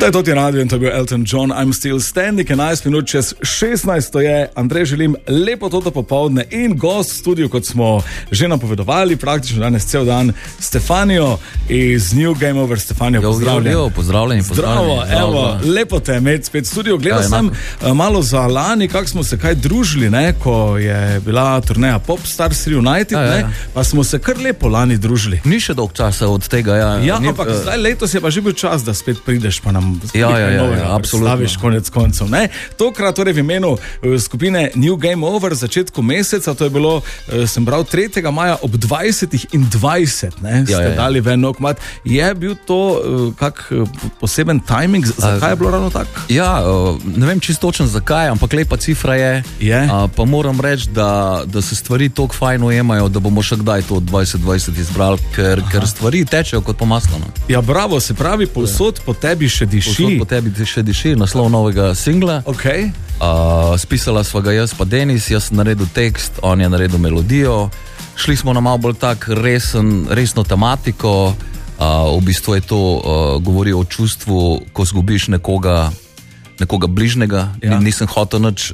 To je to ti radio in to je bil Elton John, I'm Still Standing, 11 minut čez 16 to je. Andrej, želim lepo toto popoldne in gost v studiu, kot smo že napovedovali, praktično danes cel dan, Stefanijo iz New Game Over. Stefanijo, pozdravljen. Pozdravljeni. Zdravo, evo, lepo te imeti spet v studiu. Gledal sem malo za lani, kako smo se kaj družili, ne, ko je bila turneja Popstars Reunited, ne, pa smo se kar lepo lani družili. Ni še dolg časa od tega, ampak zdaj letos je pa že bil čas, da spet prideš, pa nam absolutno staviš konec koncev, ne. Tokrat torej v imenu skupine New Game Over začetku meseca, to je bilo, sem bral 3. maja ob 20:20, ne, ste dali ven nov komad. Je bil to kak poseben timing, zakaj je bilo ravno tak? Ne vem čisto točno zakaj, ampak lepa cifra je. Pa moram reči, da se stvari toliko fajn ujemajo, da bomo še kdaj to 2020 izbrali, ker stvari tečejo kot po maslu. Ja, bravo, se pravi, povsod po tebi še diši. Povsod po tebi še diši, naslov novega singla. Spisala sva ga jaz pa Denis, jaz sem naredil tekst, on je naredil melodijo. Šli smo na malo bolj tak resno tematiko. V bistvu je to govori o čustvu, ko zgubiš nekoga bližnjega. Nisem hotel nič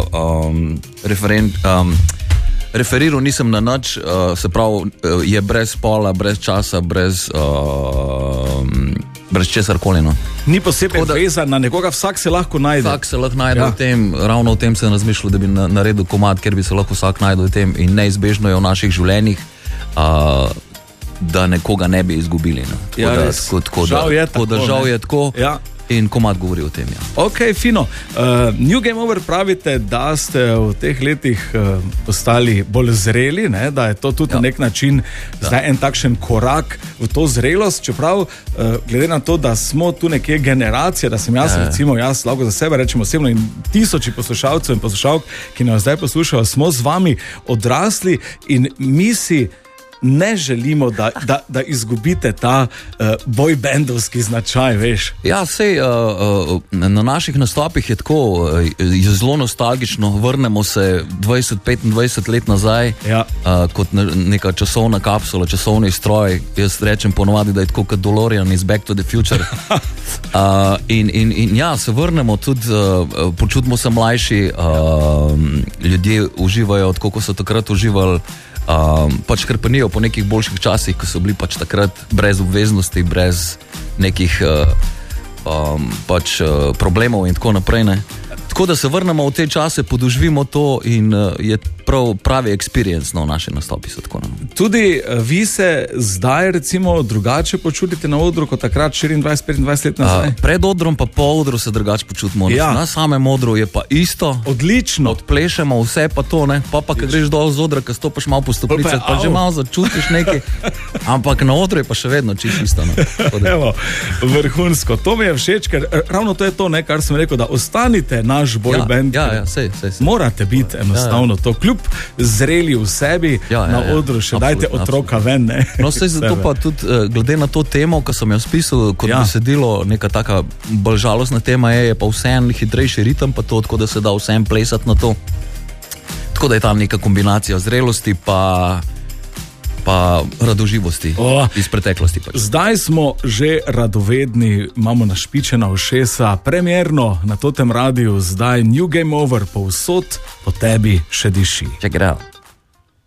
referiral nisem na nič, se pravi, je brez spola, brez časa, brez česar koli. Ni posebej vezan na nekoga, vsak se lahko najde. Vsak se lahko najde v tem, ravno v tem sem razmišljal, da bi naredil komad, ker bi se lahko vsak najdel v tem in neizbežno je v naših življenjih, da nekoga ne bi izgubili. Žal je tako. In komad govori o tem, Ok, fino. New Game Over pravite, da ste v teh letih postali bolj zreli, ne? Da je to tudi na nek način zdaj en takšen korak v to zrelost, čeprav glede na to, da smo tu nekje generacije, da sem recimo jaz lahko za sebe rečem osebno in tisoči poslušalcev in poslušalk, ki nas zdaj poslušajo, smo z vami odrasli in mi si ne želimo, da izgubite ta boybandovski značaj, veš. Ja, sej, na naših nastopih je tako, je zelo nostalgično, vrnemo se 20-25 let nazaj, kot neka časovna kapsula, časovni stroj. Jaz rečem ponovadi, da je tako kot DeLorean iz Back to the Future. In se vrnemo tudi, počutimo se mlajši, ljudje uživajo, tako kot so takrat uživali, pač krpenijo po nekih boljših časih, ko so bili pač takrat brez obveznosti, brez nekih problemov in tako naprej, ne. Tako da se vrnemo v te čase, podoživimo to in je pravi experience v naši nastopi so tako. Tudi vi se zdaj recimo drugače počutite na odru kot takrat 24-25 let nazaj? Pred odrom pa po odru se drugače počutimo. Na samem odru je pa isto. Odlično. Odplešemo vse pa to, ne. Pa kad greš dol z odra, kad stopaš malo po stopnicah, pa že malo začutiš nekaj. Ampak na odru je pa še vedno čisto. Evo, vrhunsko. To mi je všeč, ker ravno to je to, ne, kar sem rekel, da ostanite naš boyband. Sej. Morate biti enostavno to. Kljub zreli v sebi, na odru še dajte otroka ven, ne. No, sej zato pa tudi, glede na to temo, ko sem jo spisal, kot besedilo, neka taka bolj žalostna tema je pa vsem hitrejši ritem, pa to, tako da se da vsem plesati na to. Tako da je tam neka kombinacija zrelosti pa radoživosti iz preteklosti. Zdaj smo že radovedni, imamo našpičena ušesa, premierno na totem radiju, zdaj New Game Over, povsod po tebi še diši. Check it out.